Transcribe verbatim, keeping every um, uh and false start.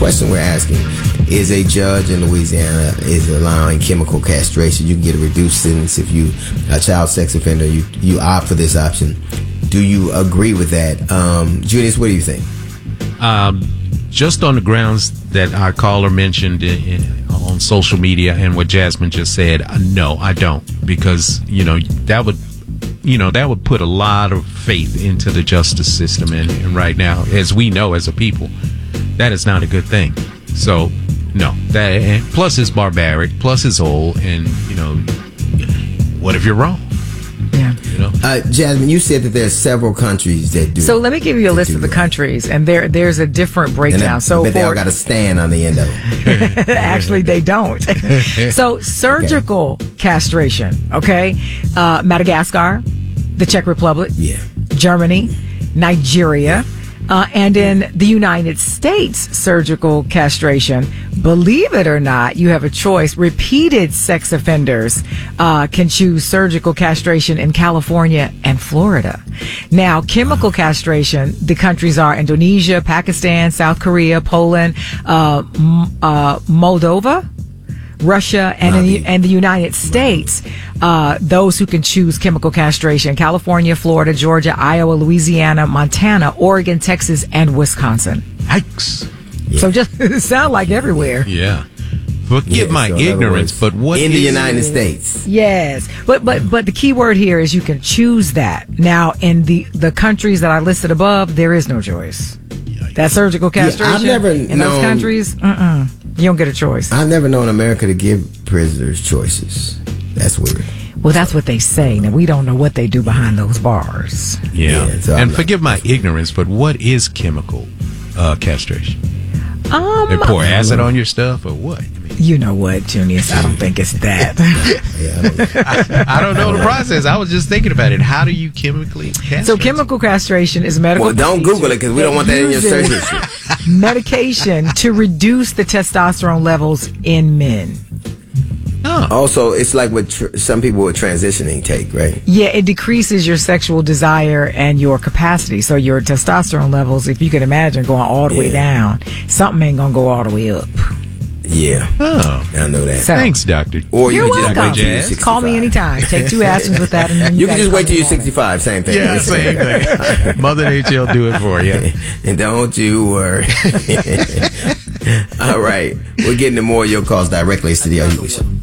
question we're asking is: a judge in Louisiana is allowing chemical castration. You can get a reduced sentence if you a child sex offender. You you opt for this option. Do you agree with that, um, Junius? What do you think? Um, just on the grounds that our caller mentioned in, in, on social media and what Jasmine just said, uh, no, I don't, because you know that would. You know, that would put a lot of faith into the justice system. And, and right now, as we know as a people, that is not a good thing. So, no. That and plus it's barbaric, plus it's old, and, you know, what if you're wrong? Yeah. You know? Uh, Jasmine, you said that there are several countries that do. So let me give you a list of the that. countries, and there there's a different breakdown. And I, so but they all for, got a stand on the end of it. actually, they don't. So surgical okay. castration, okay? Uh, Madagascar, the Czech Republic, yeah. Germany, Nigeria, uh, and in the United States, surgical castration, believe it or not, you have a choice. Repeated sex offenders uh, can choose surgical castration in California and Florida. Now, chemical castration, the countries are Indonesia, Pakistan, South Korea, Poland, uh, M- uh, Moldova, Russia, and in the, and the United States, uh, those who can choose chemical castration: California, Florida, Georgia, Iowa, Louisiana, Montana, Oregon, Texas, and Wisconsin. Yikes. Yeah. So just it sound like everywhere. Yeah. Forgive Yeah, my so ignorance, words, but what in is the United States? Yes, but but but the key word here is you can choose that. Now, in the the countries that I listed above, there is no choice. That surgical castration Yeah, I've never in known, those countries, uh-uh, you don't get a choice. I've never known America to give prisoners choices. That's weird. Well, that's what they say. Now, we don't know what they do behind those bars. Yeah. Yeah, so and like, forgive my ignorance, but what is chemical uh, castration? Um, They pour acid on your stuff or what? I mean, you know what, Junius? I don't think it's that. yeah, I don't, I don't know the process. I was just thinking about it. How do you chemically castrate? So chemical castration is a medical well, don't Google it because we don't want that in your search history. medication to reduce the testosterone levels in men. Oh. Also, it's like what tr- some people with transitioning take, right? Yeah, it decreases your sexual desire and your capacity. So your testosterone levels, if you can imagine, going all the way Yeah. down, something ain't gonna go all the way up. Yeah. Oh. I know that. So- Thanks, doctor. Or you You're can just welcome. wait till you're Jazz. Call me sixty-five. anytime. Take two aspirins with that, and then you, You can gotta just come wait till in you're the morning. sixty-five. Same thing. Yeah, same thing. Mother Nature will do it for you. And don't you worry. All right. We're getting to more of your calls directly. It's the Huey Show.